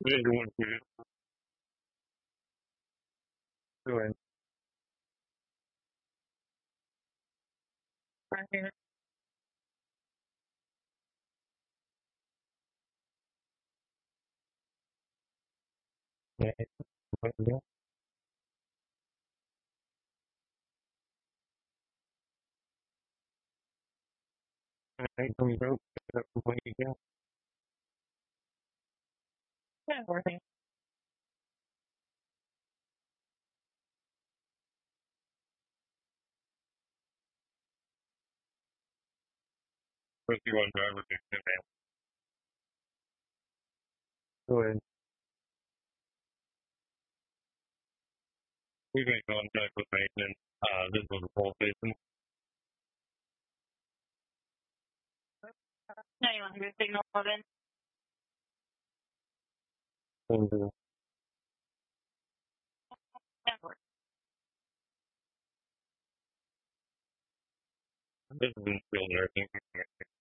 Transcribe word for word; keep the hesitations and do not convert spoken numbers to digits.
Everyone here doing yeah, but yeah, I think we wrote that way to go. Yeah, working. fifty-one driver fifty man. Doing we've been in contact with maintenance. Uh this was a full station. ninety-one hundred signal eleven. And uh, network. This is in skilled nursing.